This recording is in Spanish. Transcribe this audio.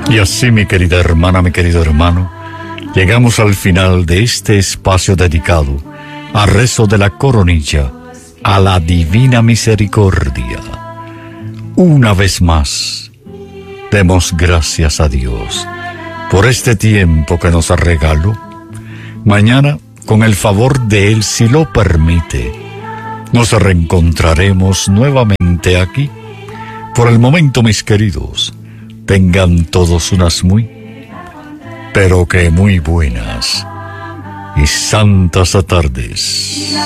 Y así, mi querida hermana, mi querido hermano, llegamos al final de este espacio dedicado al rezo de la coronilla a la Divina Misericordia. Una vez más, demos gracias a Dios por este tiempo que nos regaló. Mañana, con el favor de Él, si lo permite, nos reencontraremos nuevamente aquí. Por el momento, mis queridos, tengan todos unas muy, pero que muy buenas y santas tardes.